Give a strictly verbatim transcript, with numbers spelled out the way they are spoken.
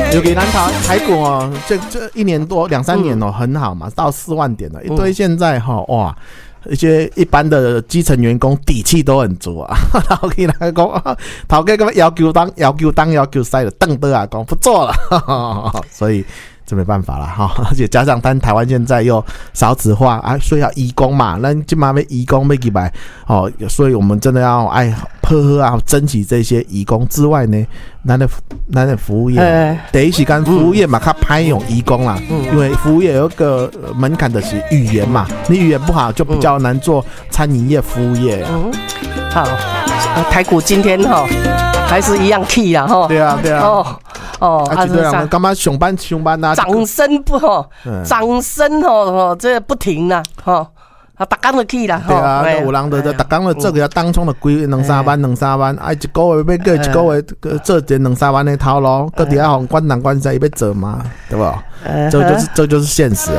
尤其咱台台股哦，这这一年多两三年哦、嗯、很好嘛，到四万点了，一堆现在哈、哦、哇。一些一般的基层员工底气都很足啊，然后起来讲，头家咁要求当要求当要求塞的瞪的啊，讲不做了，呵呵所以这没办法了哈。而且加上咱台湾现在又少子化啊，所以要移工嘛，那今嘛要移工要几百哦，所以我们真的要哎呵呵啊，珍惜这些移工之外呢，咱的咱的服务业，第一时间服务业嘛，较歹用移工啦、嗯，因为服务业有一个门槛的是语言嘛，你语言不好就比较难做餐饮业、服务业、啊。嗯， 好，呃、台股今天哈还是一样 key 啦哈。 对啊，对啊。 哦哦， 啊，对啊，干嘛上班上班啊？ 掌声不哈，掌声哦，这不停啦哈。啊，逐工就去啦， 对啊，有人就就逐工就做个当冲的规两三万两三万，啊，一个月要过一个月做一两三万的头路，搁底下互管人管西要做嘛，对不？这就是这就是现实啊。